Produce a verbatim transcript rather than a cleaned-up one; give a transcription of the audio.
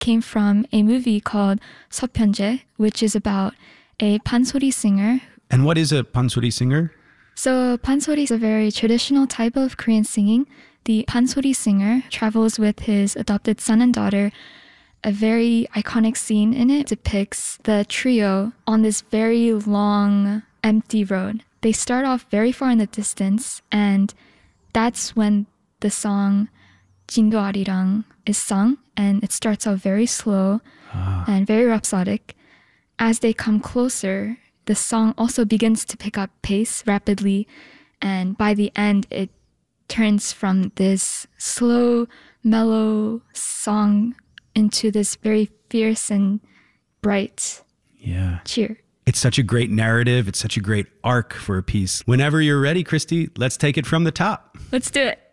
came from a movie called 서편제, which is about a pansori singer. And what is a pansori singer? So pansori is a very traditional type of Korean singing. The pansori singer travels with his adopted son and daughter. A very iconic scene in it depicts the trio on this very long, empty road. They start off very far in the distance, and that's when the song 진도 아리랑 is sung, and it starts out very slow ah. and very rhapsodic. As they come closer, the song also begins to pick up pace rapidly, and by the end, it turns from this slow, mellow song into this very fierce and bright yeah. cheer. It's such a great narrative. It's such a great arc for a piece. Whenever you're ready, Christy, let's take it from the top. Let's do it.